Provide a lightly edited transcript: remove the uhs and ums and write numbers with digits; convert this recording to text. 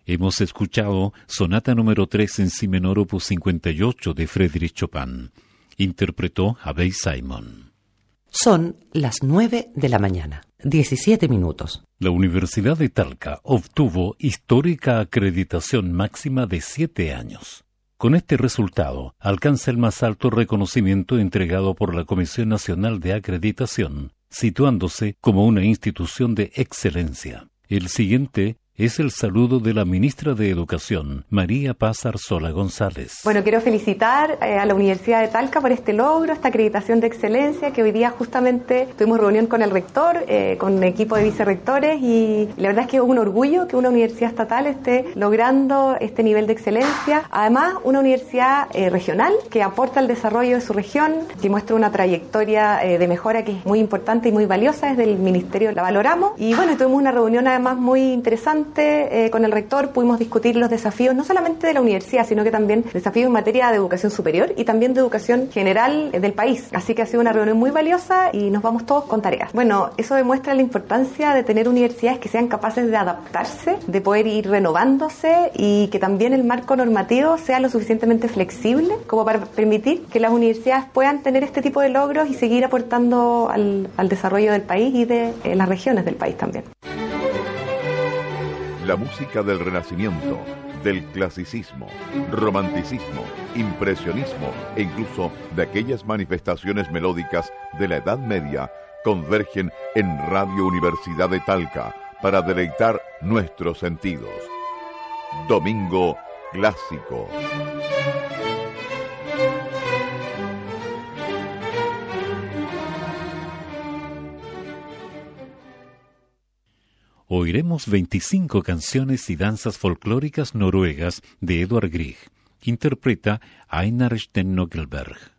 Hemos escuchado Sonata número 3 en Si menor opus 58 de Frédéric Chopin. Interpretó Abbey Simon. Son las 9 de la mañana, 17 minutos. La Universidad de Talca obtuvo histórica acreditación máxima de 7 años. Con este resultado, alcanza el más alto reconocimiento entregado por la Comisión Nacional de Acreditación, situándose como una institución de excelencia. El siguiente es el saludo de la ministra de Educación, María Paz Arzola González. Bueno, quiero felicitar a la Universidad de Talca por este logro, esta acreditación de excelencia, que hoy día justamente tuvimos reunión con el rector, con un equipo de vicerrectores, y la verdad es que es un orgullo que una universidad estatal esté logrando este nivel de excelencia. Además, una universidad regional que aporta al desarrollo de su región, que muestra una trayectoria de mejora que es muy importante y muy valiosa. Desde el Ministerio la valoramos. Y bueno, tuvimos una reunión además muy interesante con el rector. Pudimos discutir los desafíos no solamente de la universidad, sino que también desafíos en materia de educación superior y también de educación general del país. Así que ha sido una reunión muy valiosa y nos vamos todos con tareas. Bueno, eso demuestra la importancia de tener universidades que sean capaces de adaptarse, de poder ir renovándose, y que también el marco normativo sea lo suficientemente flexible como para permitir que las universidades puedan tener este tipo de logros y seguir aportando al desarrollo del país y de las regiones del país también. La música del Renacimiento, del Clasicismo, Romanticismo, Impresionismo e incluso de aquellas manifestaciones melódicas de la Edad Media convergen en Radio Universidad de Talca para deleitar nuestros sentidos. Domingo Clásico. Oiremos 25 canciones y danzas folclóricas noruegas de Edvard Grieg. Interpreta Einar Sten-Nøkkelberg.